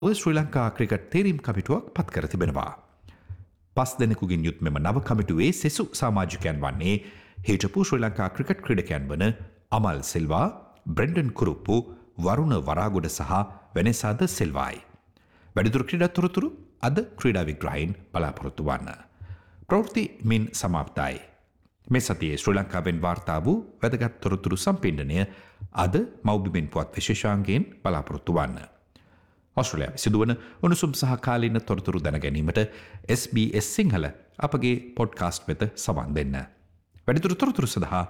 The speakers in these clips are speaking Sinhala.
ශ්‍රී ලංකා ක්‍රිකට් තේරීම් කමිටුවක් පත් කර තිබෙනවා. 5 දෙනෙකුගෙන් යුත් මෙම නව කමිටුවේ සෙසු සමාජිකයන් වන්නේ හිටපු ශ්‍රී ලංකා ක්‍රිකට් ක්‍රීඩකයන් වන අමල් සිල්වා, බ්‍රෙන්ඩන් කුරුප්පු, වරුණ වරාගොඩ සහ වෙනෙසා ද සිල්වායි. වැඩිදුර ක්‍රීඩා තොරතුරු අද ක්‍රීඩා විග්‍රහයෙන් බලාපොරොත්තු වන්න. ප්‍රවෘත්ති මින් සමාප්තයි. මේ සතියේ ශ්‍රී ලංකාවෙන් වාර්තා වූ වැදගත් තොරතුරු සම්පින්ඩනය අද මව්බිමෙන් පුවත් විශේෂාංගයෙන් බලාපොරොත්තු වන්න. ඔස්ට්‍රේලියාවේ සිදුවන උණුසුම් සහ කාලීන තොරතුරු දැන ගැනීමට SBS සිංහල අපගේ පොඩ්කාස්ට් වෙත සවන් දෙන්න. වැඩිදුර තොරතුරු සඳහා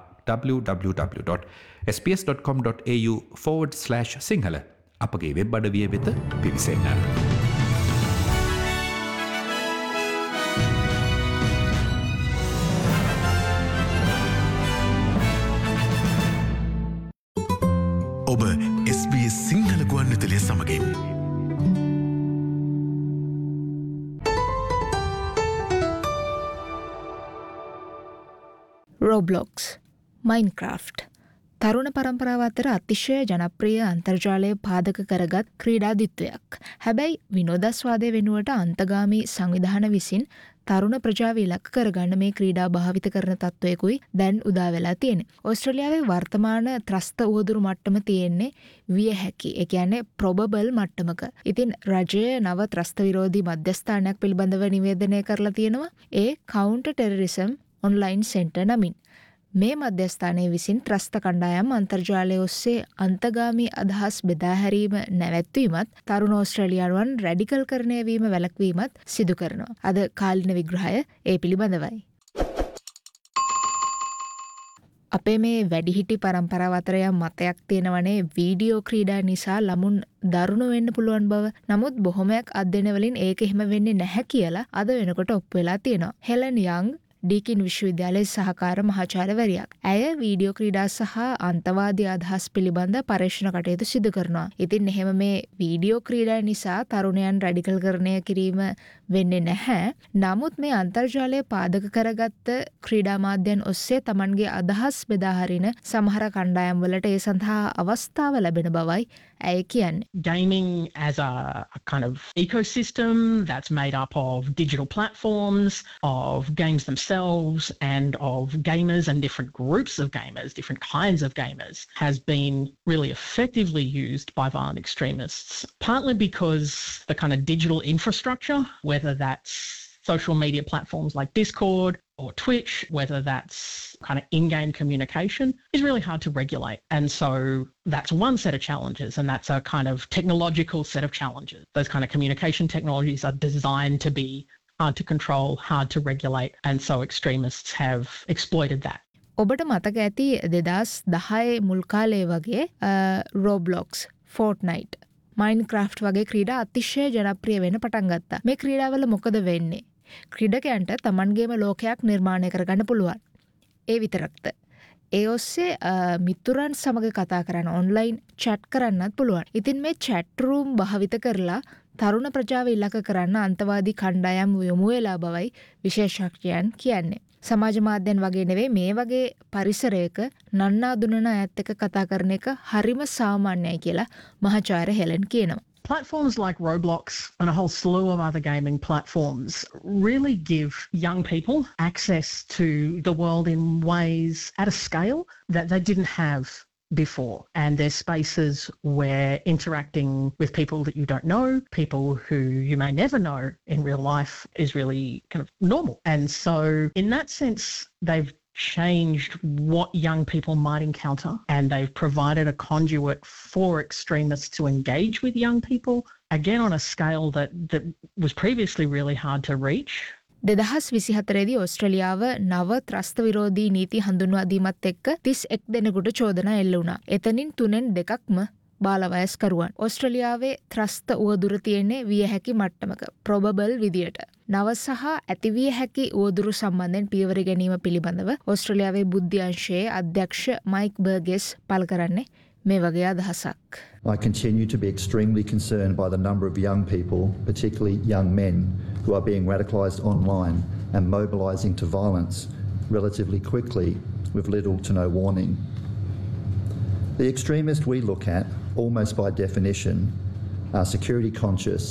www.sbs.com.au/සිංහල අපගේ වෙබ් අඩවිය වෙත පිවිසෙන්න. ඔබ SBS සිංහල ගුවන්විදුලිය සමගින් Roblox, Minecraft තරුණ පරම්පරාව අතර අතිශය ජනප්‍රිය අන්තර්ජාලය පාදක කරගත් ක්‍රීඩාදිත්වයක්. හැබැයි විනෝදාස්වාදය වෙනුවට අන්තගාමී සංවිධාන විසින් තරුණ ප්‍රජාව ඉලක්ක කරගන්න මේ ක්‍රීඩා භාවිත කරන තත්ත්වයකුයි දැන් උදා වෙලා තියෙන්නේ. ඕස්ට්‍රේලියාවේ වර්තමාන ත්‍රස්ත උවදුරු මට්ටම තියෙන්නේ විය හැකි. ඒ කියන්නේ probable මට්ටමක. ඉතින් රජය නව ත්‍රස්ත විරෝධී මධ්‍යස්ථානයක් පිළිබඳව නිවේදනය කරලා තියෙනවා. ඒ counter terrorism online center නමින්. මේ මධ්‍යස්ථානයේ විසින් ත්‍රස්ත කණ්ඩායම් අන්තර්ජාලය ඔස්සේ අන්තගාමී අදහස් බෙදා හැරීම නැවැත්වීමත් තරුණ ඕස්ට්‍රේලියානුවන් රැඩිකල් කරණය වීම වැළැක්වීමත් සිදු කරනවා. අද කාලින විග්‍රහය ඒ පිළිබඳවයි. අපේ මේ වැඩිහිටි පරම්පරාව අතර යම් මතයක් තියෙනවනේ වීඩියෝ ක්‍රීඩා නිසා ළමුන් දරුණු වෙන්න පුළුවන් බව. නමුත් බොහොමයක් අධ්‍යයන වලින් ඒක එහෙම වෙන්නේ නැහැ කියලා අද වෙනකොට ඔප්පු වෙලා තියෙනවා. හෙලන් යංග් ඩීකින් විශ්වවිද්‍යාලයේ සහකාර මහාචාර්යවරියක්. ඇය වීඩියෝ ක්‍රීඩා සහ අන්තවාදී අදහස් පිළිබඳ පරීක්ෂණ කටයුතු සිදු කරනවා. ඉතින් එහෙම මේ වීඩියෝ ක්‍රීඩා නිසා තරුණයන් රැඩිකල් කරණය කිරීම වෙන්නේ නැහැ. නමුත් මේ අන්තර්ජාලය පාදක කරගත්ත ක්‍රීඩා මාධ්‍යයන් ඔස්සේ Tamanගේ අදහස් බෙදා හරින සමහර කණ්ඩායම් වලට ඒ සඳහා අවස්ථාව ලැබෙන බවයි ඇය කියන්නේ. Gaming as a kind of ecosystem that's made up of digital platforms, of games themselves, and of gamers and different groups of gamers, different kinds of gamers, has been really effectively used by violent extremists, partly because the kind of digital infrastructure, whether that's social media platforms like Discord or Twitch, whether that's kind of in-game communication, is really hard to regulate. And so that's one set of challenges, and that's a kind of technological set of challenges. Those kind of communication technologies are designed to be hard to control, hard to regulate, and so extremists have exploited that. ඔබට මතක ඇති 2010 මුල් කාලේ වගේ Roblox, Fortnite, Minecraft වගේ ක්‍රීඩා අතිශය ජනප්‍රිය වෙන්න පටන් ගත්තා. මේ ක්‍රීඩාවල මොකද වෙන්නේ? ක්‍රීඩකයන්ට Tamanගේම ලෝකයක් නිර්මාණය කරගන්න පුළුවන්. ඒ විතරක්ද? ඒ ඔස්සේ මිතුරන් සමග කතා කරන්න ඔන්ලයින් chat කරන්නත් පුළුවන්. ඉතින් මේ chat room භාවිත කරලා තරුණ ප්‍රජාව ඉලක්ක කරන්න අන්තවාදී කණ්ඩායම් යොමු වෙලා බවයි විශේෂඥයන් කියන්නේ. සමාජ මාධ්‍යයන් වගේ නෙවෙයි මේ වගේ පරිසරයක නන්නා දුනන අයත් එක්ක කතා කරන එක හරිම සාමාන්‍යයි කියලා මහාචාර්ය හෙලන් කියනවා. Platforms like Roblox and a whole slew of other gaming platforms really give young people access to the world in ways at a scale that they didn't have before. And there's spaces where interacting with people that you don't know, people who you may never know in real life, is really kind of normal. And so in that sense, they've changed what young people might encounter, and they've provided a conduit for extremists to engage with young people, again on a scale that was previously really hard to reach. 2024දී ඕස්ට්‍රේලියාව නව ත්‍රස්ත විරෝධී නීති හඳුන්වා දීමත් එක්ක 31 දෙනෙකුට චෝදනා එල්ල වුණා. එතනින් 3න් 2ක්ම බාලවයස්කරුවන්. ඕස්ට්‍රේලියාවේ ත්‍රස්ත උවදුර තියෙන්නේ විය හැකි මට්ටමක probable විදියට. නව සහ ඇතිවිය හැකි උවදුරු සම්බන්ධයෙන් පියවර ගැනීම පිළිබඳව ඕස්ට්‍රේලියාවේ බුද්ධි අංශයේ අධ්‍යක්ෂ මයික් බර්ගෙස් පළ කරන්නේ මේ වගේ අදහසක්. I continue to be extremely concerned by the number of young people, particularly young men, who are being radicalised online and mobilising to violence relatively quickly with little to no warning. The extremist we look at, almost by definition, security conscious